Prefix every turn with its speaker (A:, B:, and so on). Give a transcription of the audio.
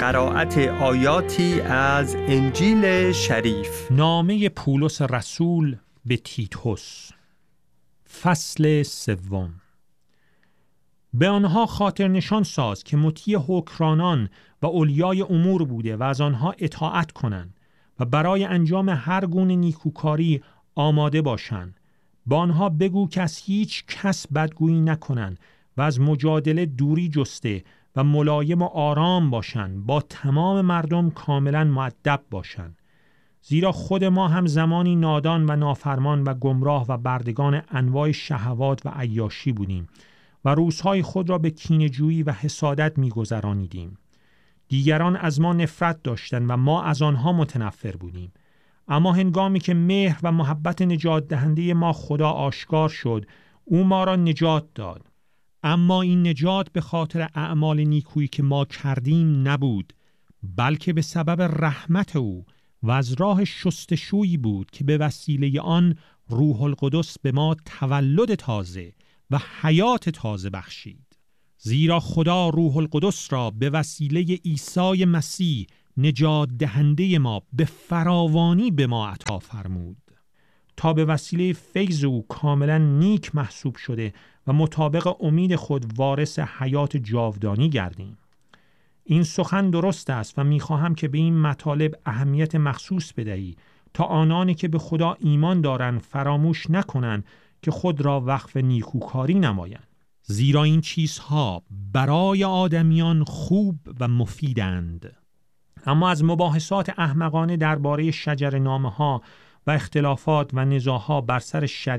A: قرائت آیاتی از انجیل شریف.
B: نامه پولس رسول به تیتوس، فصل 3. به آنها خاطر نشان ساز که مطیع حکمرانان و اولیای امور بوده و از آنها اطاعت کنند و برای انجام هر گونه نیکوکاری آماده باشند. با آنها بگو که از هیچ کس بدگویی نکنند و از مجادله دوری جسته و ملایم و آرام باشند، با تمام مردم کاملا مؤدب باشند. زیرا خود ما هم زمانی نادان و نافرمان و گمراه و بردگان انواع شهوات و عیاشی بودیم و روزهای خود را به کینه‌جویی و حسادت می‌گذرانیدیم. دیگران از ما نفرت داشتند و ما از آنها متنفر بودیم. اما هنگامی که مهر و محبت نجات دهنده ما خدا آشکار شد، او ما را نجات داد. اما این نجات به خاطر اعمال نیکویی که ما کردیم نبود، بلکه به سبب رحمت او و از راه شستشویی بود که به وسیله آن روح القدس به ما تولد تازه و حیات تازه بخشید. زیرا خدا روح القدس را به وسیله عیسی مسیح نجات دهنده ما به فراوانی به ما عطا فرمود، تا به وسیله فیض او کاملا نیک محسوب شده و مطابق امید خود وارث حیات جاودانی گردیم. این سخن درست است و می‌خواهم که به این مطالب اهمیت مخصوص بدهی، تا آنانی که به خدا ایمان دارند فراموش نکنند که خود را وقف نیکوکاری نمایند. زیرا این چیزها برای آدمیان خوب و مفیدند. اما از مباحثات احمقانه درباره شجره‌نامه‌ها و اختلافات و نزاع‌ها بر سر شریعت